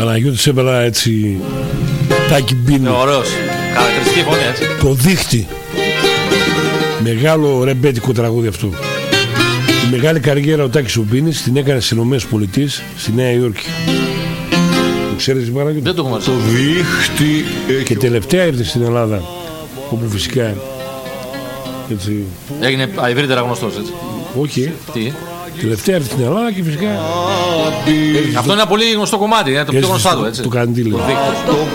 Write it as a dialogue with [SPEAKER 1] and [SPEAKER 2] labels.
[SPEAKER 1] Παναγιώτης έβαλα έτσι Τάκη Μπίνου.
[SPEAKER 2] Ωραίος. Χαρακτηριστική φωνή, έτσι.
[SPEAKER 1] Το δίχτυ. Μεγάλο ρεμπέτικο τραγούδι αυτό. Η μεγάλη καριέρα ο Τάκης ο Μπίνης την έκανε στις ΗΠΑ, στη Νέα Υόρκη. Το ξέρεις Παναγιώτη?
[SPEAKER 2] Δεν το έχουμε
[SPEAKER 3] Το δίχτυ.
[SPEAKER 1] Και τελευταία ήρθε στην Ελλάδα, όπου φυσικά έτσι.
[SPEAKER 2] Έγινε ευρύτερα γνωστός, έτσι.
[SPEAKER 1] Όχι.
[SPEAKER 2] Τι?
[SPEAKER 1] Τελευταία ήρθε στην Ελλάδα και φυσικά
[SPEAKER 2] Αυτό είναι ένα πολύ γνωστό κομμάτι, είναι το πιο γνωστό του, έτσι.
[SPEAKER 1] το Καντήλι.
[SPEAKER 3] Το